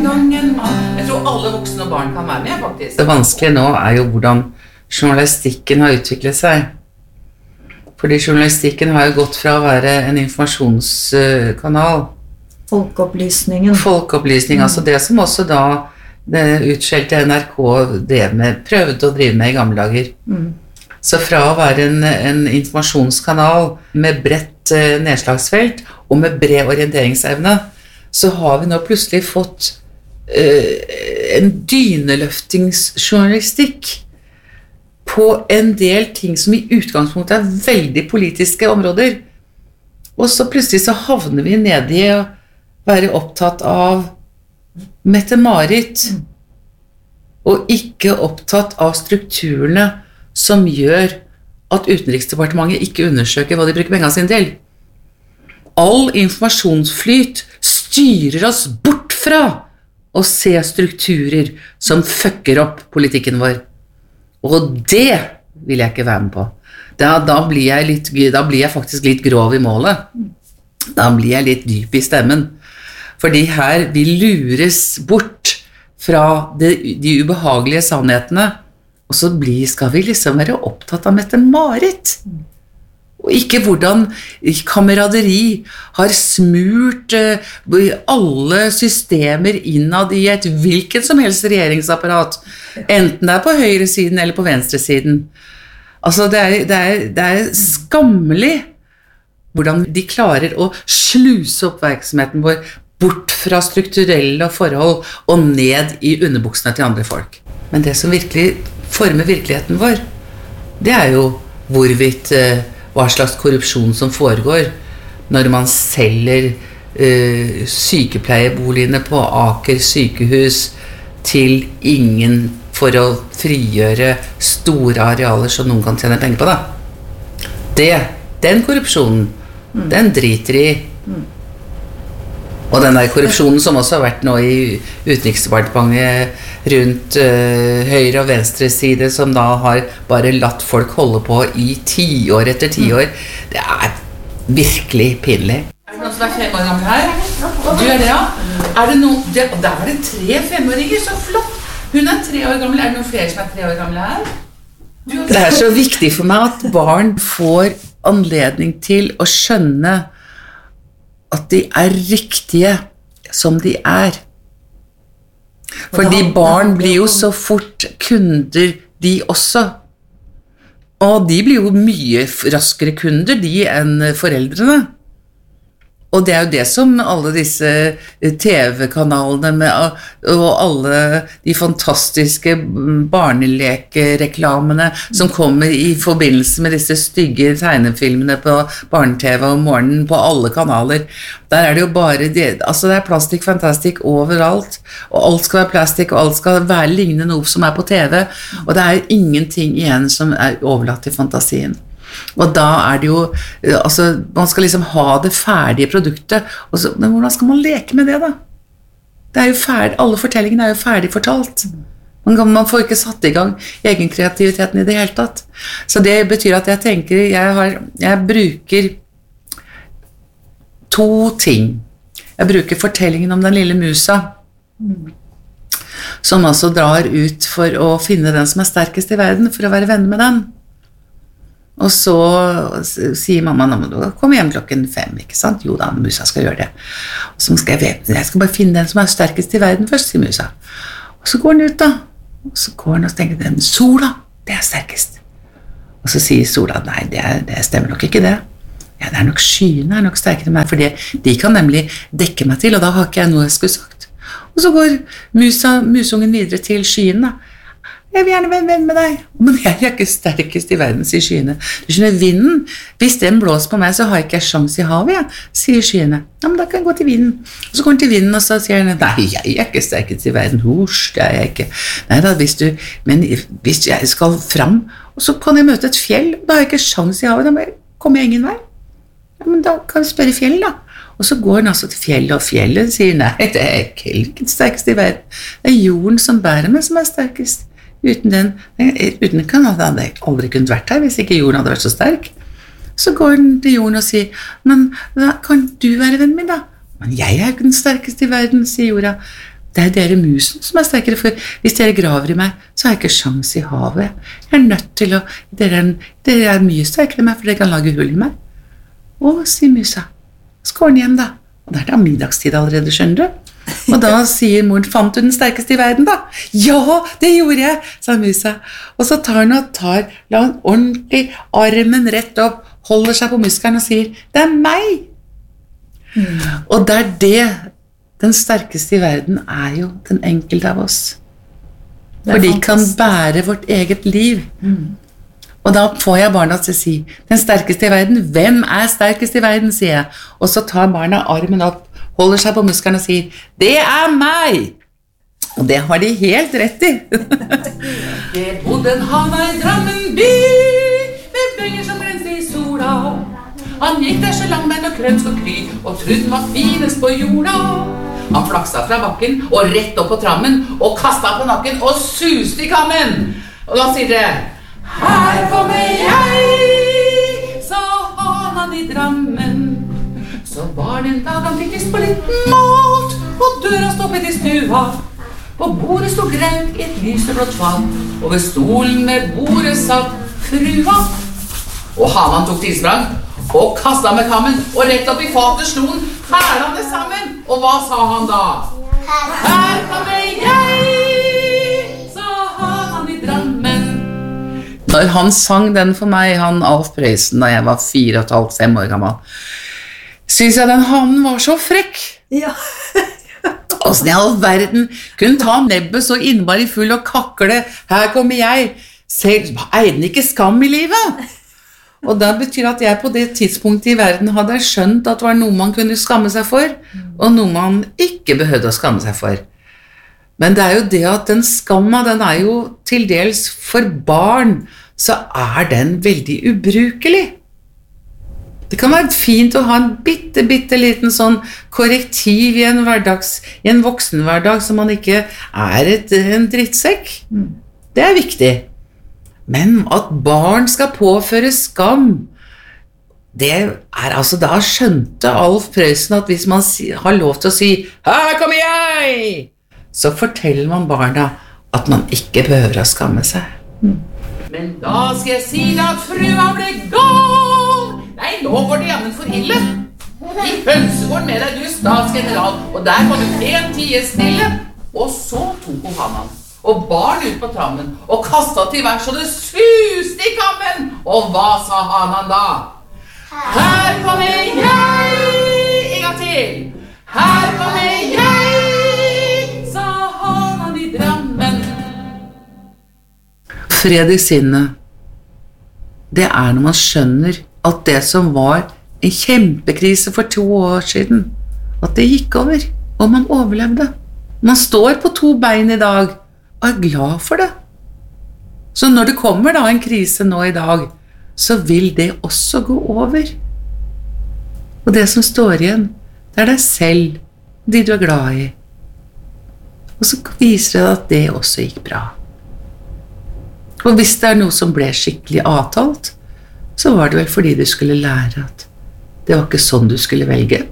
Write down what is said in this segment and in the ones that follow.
gangen jeg tror alle voksne og barn kan være med, faktisk. Det vanskelige nå jo hvordan journalistikken har utviklet seg. Fordi journalistikken har jo gått fra å være en informasjonskanal. Folkeopplysning, altså det som også da det utskjelte NRK prøvde å drive med i gamle dager. Så fra å være en informasjonskanal med bredt nedslagsfelt og med bred orienteringsevne, så har vi nå plutselig fått en dyneløftingsjournalistikk på en del ting som i utgangspunktet veldig politiske områder. Og så plutselig så havner vi nede i å være opptatt av Mette-Marit, og ikke opptatt av strukturene som gjør at Utenriksdepartementet ikke undersøker hva de bruker pengene sine til. All informasjonsflyt styrer oss bort fra å se strukturer som fucker opp politikken vår. Og det vil jeg ikke være med på. Da blir jeg faktisk litt grov i målet. Da blir jeg litt dyp i stemmen. Fordi her vi lures bort fra de ubehagelige sannhetene, og så skal vi liksom være opptatt av Mette-Marit. Og ikke hvordan kameraderi har smurt alle systemer innad i et hvilket som helst regjeringsapparat, enten det på høyresiden eller på venstresiden. Altså det er skammelig hvordan de klarer å sluse oppmerksomheten vår bort fra strukturelle forhold og ned i underbuksene til andre folk. Men det som virkelig former virkeligheten vår, det er jo hvorvidt hva slags korrupsjon som foregår når man selger sykepleieboligene på Aker sykehus til ingen for å frigjøre store arealer som noen kan tjene penger på. Den korrupsjonen, den driter i. Og den der korrupsjonen som også har vært nå i Utenriksdepartementet rundt høyre og venstre side, som da har bare latt folk holde på i 10 år etter 10 år, det er virkelig pinlig. Er det noen som 5 år gammel her? Du det, ja? Er det noen, da er det 3 5-åringer, så flott! Hun 3 år gammel, er det noen flere som 3 år gamle her? Det er så viktig for meg at barn får anledning til å skjønne at de er riktige som de er. Fordi barn blir jo så fort kunder, de også. Og de blir jo mye raskere kunder, de enn foreldrene. Og det er jo det som alle disse TV-kanalene og alle de fantastiske barnelekereklamene som kommer i forbindelse med disse stygge tegnefilmene på barne-TV om morgenen på alle kanaler. Der er det jo bare det er plastikk fantastisk overalt, og alt skal være plastikk, og alt skal være lignende noe som er på TV, og det er ingenting igjen som er overlatt til fantasien. Og da er det jo, man skal liksom ha det ferdige produktet, men hvordan skal man leke med det da? Det er jo ferdig, alle fortellingene er jo ferdig fortalt. Man får ikke satt i gang egenkreativiteten i det hele tatt. Så det betyr at jeg tenker, jeg bruker 2 ting. Jeg bruker fortellingen om den lille musa, som altså drar ut for å finne den som er sterkest i verden, for å være venn med den. Og så sier mamma, nå må du komme hjem klokken 5, ikke sant? Jo da, musa skal gjøre det. Og så skal jeg skal bare finne den som er sterkest i verden først, sier musa. Og så går den ut da. Og så går den og tenker, den sola, det er sterkest. Og så sier sola, nei, det stemmer nok ikke det. Ja, det er nok skyene er nok sterkere enn meg, for de kan nemlig dekke meg til, og da har ikke jeg noe jeg skulle sagt. Og så går musungen videre til skyene da. Jeg vil gjerne være venn med deg. Men jeg er ikke sterkest i verden, sier skyene. Du skjønner, vinden, hvis den blåser på meg, så har jeg ikke sjans i havet, ja, sier skyene. Ja, men da kan jeg gå til vinden. Og så går den til vinden, og så sier den, nei, jeg er ikke sterkest i verden. Hors, det er jeg ikke. Nei da, men hvis jeg skal fram, og så kan jeg møte et fjell, da har jeg ikke sjans i havet, da kommer jeg ingen vei. Ja, men da kan vi spørre fjellet da. Og så går den altså til fjellet, og fjellet sier, nei, det er ikke sterkest i verden. Det er jorden som bærer meg som er sterkest. Uten den kan hadde jeg aldri kunnet vært her hvis ikke jorden hadde vært så sterk. Så går den til jorden og sier, men da kan du være vennen min da? Men jeg er ikke den sterkeste i verden, sier jorda. Det dere musen som sterkere, for hvis dere graver i meg, så har jeg ikke sjans i havet. Jeg nødt til å... Dere mye sterkere enn meg, for dere kan lage hull i meg. Å, sier musa. Skål hjem da. Og det da middagstid allerede, skjønner du? Og da sier moren, fant du den sterkeste i verden da? Ja, det gjorde jeg, sa musa. Og så tar han la han ordentlig armen rett opp, holder seg på muskelen og sier, det meg! Og det den sterkeste i verden jo den enkelte av oss. For de kan bære vårt eget liv. Og da får jeg barna til å si, den sterkeste i verden, hvem sterkest i verden, sier jeg. Og så tar barna armen opp, holder seg på muskelen og sier, det meg! Og det har de helt rett i. Det bodde en hana i Drammen by, med vinger som grenste i sola. Han gikk der så langbein og krønsk og kry, og trodde han var finest på jorda. Han flaksa fra bakken og rett opp på trammen, og kastet på nakken og suste i kammen. Og da sier det, her kommer jeg, sa hanen i Drammen. Så var det en dag han fikk lyst på litt mat, og døra stoppet i stua. På bordet stod grønt i et lyseblått fat, og ved stolen med bordet satt frua. Og hanen tok tilsprang, og kastet med kammen, og rett opp i fatet slo han hælene sammen. Og hva sa han da? Her kommer jeg, sa hanen i Drammen. Når han sang den for meg, han Alf Prøysen, da jeg var 4,5-5 år gammel, synes jeg den hanen var så frekk. Ja. Hvordan i all verden kunne ta nebbet så innmari full og kakle, her kommer jeg, selv den ikke skam i livet. Og det betyr at jeg på det tidspunktet i verden hadde skjønt at det var noe man kunne skamme seg for, og noe man ikke behøvde å skamme seg for. Men det jo det at den skamma, den jo til dels for barn, så den veldig ubrukelig. Det kan være fint å ha en bitte liten sånn korrektiv i en voksenhverdag, så man ikke en drittsekk. Det viktig. Men at barn skal påføre skam, det altså, da skjønte Alf Prøysen at hvis man har lov til å si, her kommer jeg! Så forteller man barna at man ikke behøver å skamme seg. Men da skal jeg si deg at frua ble gal. Nei, nå går det jammen for ille. I hønsegården med deg, du statsgeneral, og der må du en tie stille. Og så tok hun hanen og barn ut på trammen og kastet til værs, så det suste i kammen. Og hva sa hanen da? Her kommer jeg! En gang til. Her kommer jeg! Sa hanen i Drammen. Fred i sinnet, det når man skjønner at det som var en kjempekrise for 2 år siden, at det gikk over, og man overlevde. Man står på 2 bein i dag, og glad for det. Så når det kommer da en krise nå i dag, så vil det også gå over. Og det som står igjen, det deg selv, de du glad i. Og så viser det at det også gikk bra. Og hvis det noe som ble skikkelig avtalt, så var det vel fordi du skulle lære at det var ikke sånn du skulle velge.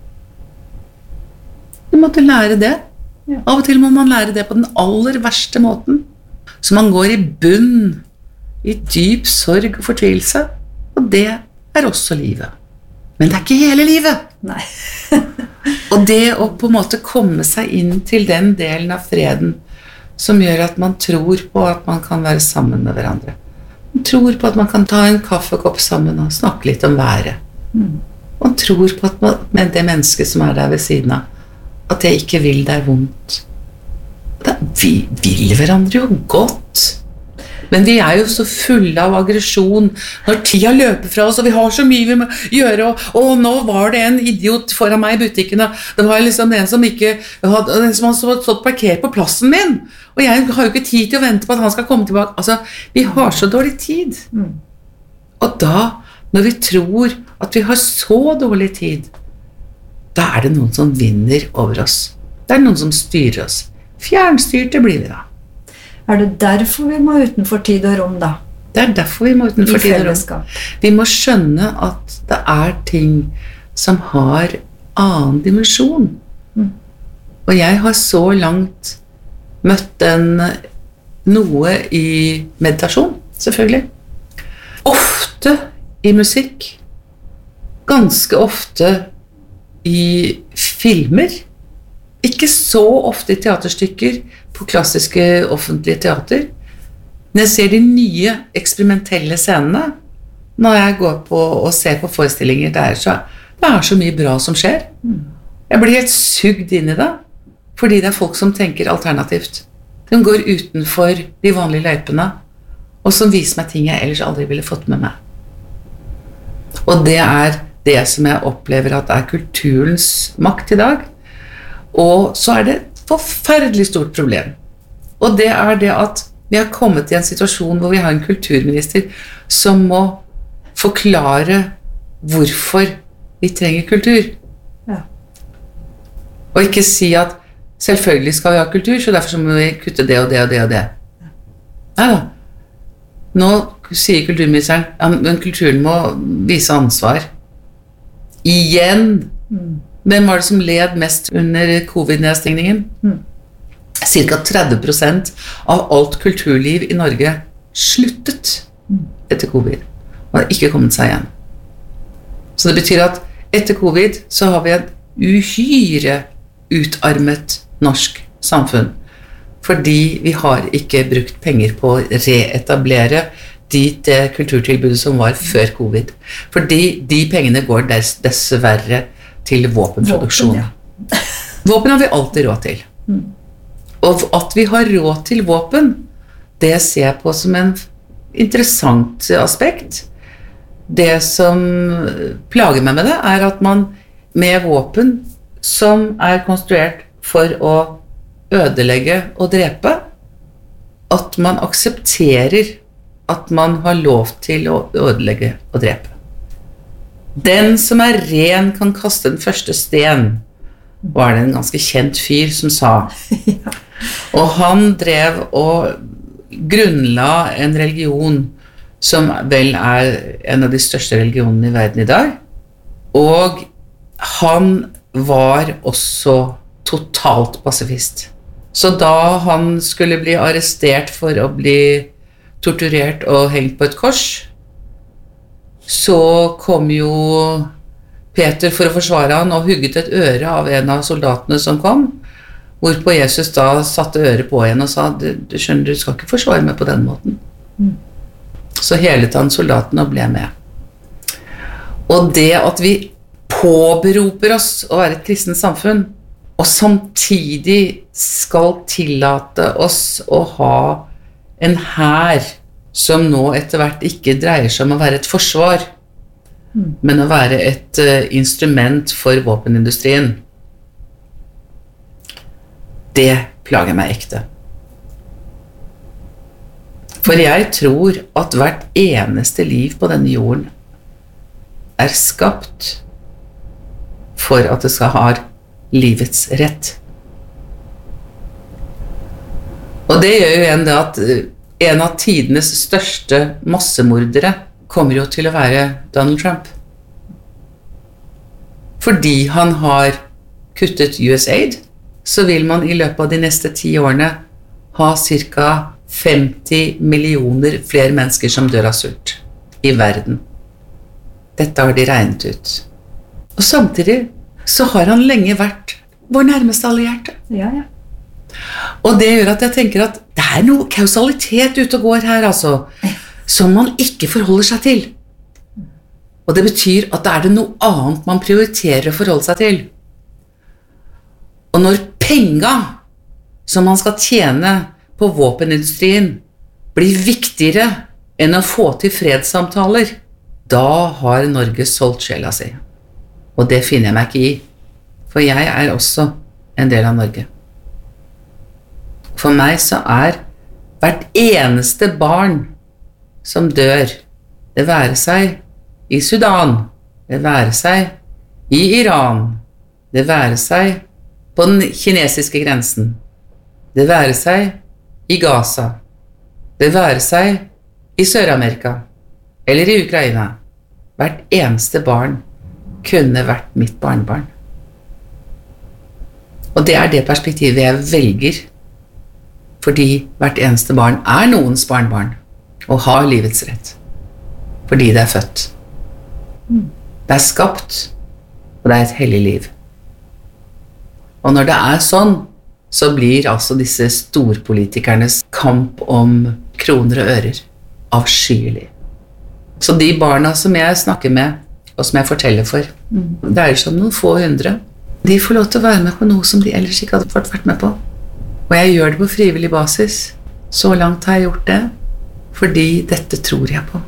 Du måtte lære det. Av og til må man lære det på den aller verste måten. Så man går i bunn, i dyp sorg og fortvilelse. Og det også livet. Men det ikke hele livet. Nei. Og det å på en måte komme seg inn til den delen av freden som gjør at man tror på at man kan være sammen med hverandre. Man tror på at man kan ta en kaffekopp sammen og snakke litt om været. Man tror på at med det mennesket som der ved siden av, at jeg ikke vil deg vondt. Vi vil hverandre jo godt. Men vi jo så fulle av aggresjon når tida løper fra oss, og vi har så mye vi må gjøre, og nå var det en idiot foran meg i butikken, det var liksom en som hadde stått parkert på plassen min, og jeg har jo ikke tid til å vente på at han skal komme tilbake. Altså, vi har så dårlig tid. Og da, når vi tror at vi har så dårlig tid, da det noen som vinner over oss. Det noen som styrer oss. Fjernstyrte blir vi da. Det derfor vi må utenfor tid og rom da? Det derfor vi må utenfor tid og rom. Vi må skjønne at det ting som har annen dimensjon. Og jeg har så langt møtt noe i meditasjon, selvfølgelig. Ofte i musikk. Ganske ofte i filmer. Ikke så ofte i teaterstykker på klassiske offentlige teater. Når jeg ser de nye eksperimentelle scenene, når jeg går på og ser på forestillinger der, så det så mye bra som skjer. Jeg blir helt sugd inn i det, fordi det folk som tenker alternativt. De går utenfor de vanlige løypene, og som viser meg ting jeg ellers aldri ville fått med meg. Og det det som jeg opplever at kulturens makt i dag. Og så det et forferdelig stort problem. Og det det at vi har kommet i en situasjon hvor vi har en kulturminister som må forklare hvorfor vi trenger kultur. Ja. Og ikke si at selvfølgelig skal vi ha kultur, så derfor så må vi kutte det og det og det og det. Neida. Nå sier kulturministeren at kulturen må vise ansvar. Igjen. Hvem var det som led mest under covid-nedstengningen? Cirka 30% av alt kulturliv i Norge sluttet etter covid og har ikke kommet seg igjen. Så det betyr at etter covid så har vi et uhyre utarmet norsk samfunn, fordi vi har ikke brukt penger på å reetablere det kulturtilbudet som var før covid. Fordi de pengene går dessverre til våpenproduksjon. Våpen har vi alltid råd til. Og at vi har råd til våpen, det ser jeg på som en interessant aspekt. Det som plager meg med det, at man med våpen som konstruert for å ødelegge og drepe, at man aksepterer at man har lov til å ødelegge og drepe. Den som ren kan kaste den første sten, var det en ganske kjent fyr som sa. Og han drev og grunnla en religion som vel en av de største religionene i verden i dag. Og han var også totalt pasifist. Så da han skulle bli arrestert for å bli torturert og hengt på et kors, så kom jo Peter for å forsvare han og hugget et øre av en av soldatene som kom, hvorpå Jesus da satte øret på igjen og sa, du skjønner, du skal ikke forsvare meg på den måten. Så helet han soldaten og ble med. Og det at vi påberoper oss å være et kristent samfunn, og samtidig skal tillate oss å ha en hær som nå etter hvert ikke dreier seg om å være et forsvar, men å være et instrument for våpenindustrien. Det plager meg ekte. For jeg tror at hvert eneste liv på denne jorden skapt for at det skal ha livets rett. Og det gjør jo igjen det at en av tidenes største massemordere kommer jo til å være Donald Trump. Fordi han har kuttet USAID, så vil man i løpet av de neste 10 årene ha cirka 50 millioner flere mennesker som dør av sult i verden. Dette har de regnet ut. Og samtidig så har han lenge vært vår nærmeste allierte. Ja. Og det gjør at jeg tenker at det noe kausalitet ute og går her, altså, som man ikke forholder seg til. Og det betyr at det noe annet man prioriterer å forholde seg til. Og når penga som man skal tjene på våpenindustrien blir viktigere enn å få til fredssamtaler, da har Norge solgt sjela si. Og det finner jeg meg ikke i, for jeg også en del av Norge. For meg så hvert eneste barn som dør, det være seg i Sudan, det være seg i Iran, det være seg på den kinesiske grensen, det være seg i Gaza, det være seg i Sør-Amerika eller i Ukraina. Hvert eneste barn kunne vært mitt barnebarn. Og det det perspektivet jeg velger, fordi hvert eneste barn noens barnebarn, og har livets rett. Fordi det født. Det skapt, og det et hellig liv. Og når det sånn, så blir altså disse storpolitikernes kamp om kroner og ører avskyelig. Så de barna som jeg snakker med, og som jeg forteller for, det jo som noen få hundre, de får lov til å være med på noe som de ellers ikke hadde fått vært med på. Og jeg gjør det på frivillig basis. Så langt har jeg gjort det, fordi dette tror jeg på.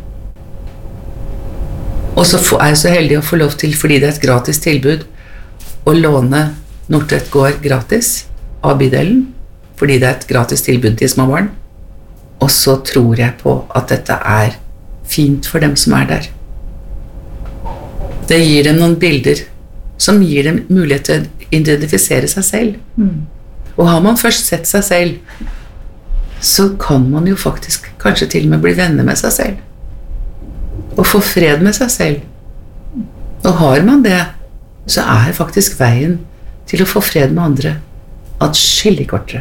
Og så jeg så heldig å få lov til, fordi det et gratis tilbud, å låne Nordtvedt gård gratis av bydelen, fordi det et gratis tilbud til små barn. Og så tror jeg på at dette fint for dem som der. Det gir dem noen bilder som gir dem mulighet til å identifisere seg selv. Og har man først sett seg selv, så kan man jo faktisk kanskje til og med bli venner med seg selv. Og få fred med seg selv. Og har man det, så faktisk veien til å få fred med andre atskillig kortere.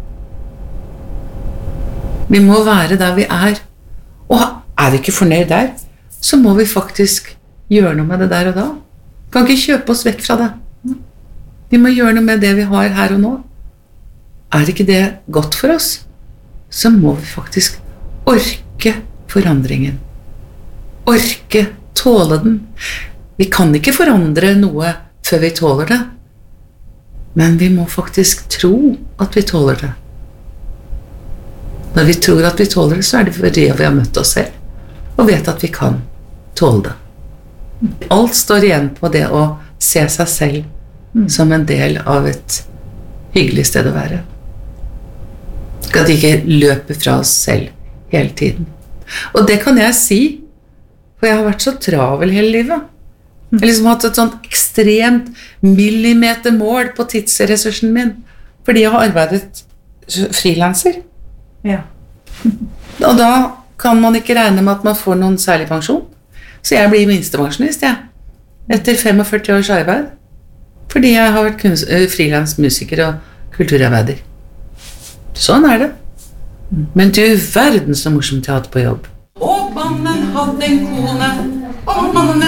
Vi må være der vi og vi ikke fornøyd der, så må vi faktisk gjøre noe med det der og da. Vi kan ikke kjøpe oss vekk fra det. Vi må gjøre noe med det vi har her og nå. Ikke det godt for oss, så må vi faktisk orke forandringen. Orke tåle den. Vi kan ikke forandre noe før vi tåler det, men vi må faktisk tro at vi tåler det. Når vi tror at vi tåler det, så det fordi vi har møtt oss selv, og vet at vi kan tåle det. Alt står igjen på det å se seg selv som en del av et hyggelig sted å være. At vi ikke løper fra oss selv hele tiden. Og det kan jeg si, for jeg har vært så travel hele livet. Jeg har liksom hatt et sånt ekstremt millimetermål på tidsressursen min, fordi jeg har arbeidet freelancer. Ja. Og da kan man ikke regne med at man får noen særlig pensjon. Så jeg blir minstepensjonist, etter 45 års arbeid, fordi jeg har vært freelance-musiker og kulturarbeider. Sånn det. Men du verden så morsomt jeg hadde på jobb. Og mannen hadde en kone, og mannen